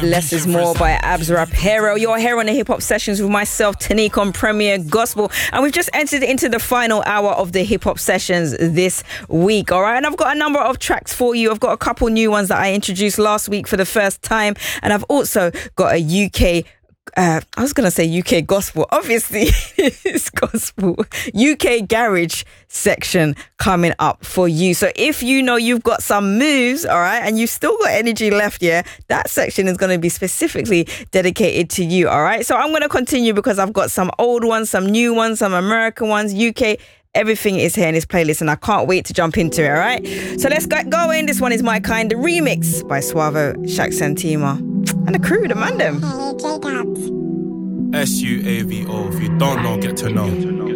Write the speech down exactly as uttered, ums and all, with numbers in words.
Less is More by Abs Rapero. You're here on the Hip Hop Sessions with myself, Tanique, on Premier Gospel. And we've just entered into the final hour of the Hip Hop Sessions this week, all right? And I've got a number of tracks for you. I've got a couple new ones that I introduced last week for the first time. And I've also got a U K... Uh, I was going to say U K gospel. Obviously, it's gospel. U K garage section coming up for you. So if you know you've got some moves, all right, and you've still got energy left, yeah, that section is going to be specifically dedicated to you, all right? So I'm going to continue because I've got some old ones, some new ones, some American ones, U K. Everything is here in this playlist and I can't wait to jump into it, all right? So let's get going. This one is My Kind, the remix by Suavo, Shaq Santima, and the crew, the man them. S U A V O, if you don't know, get to know.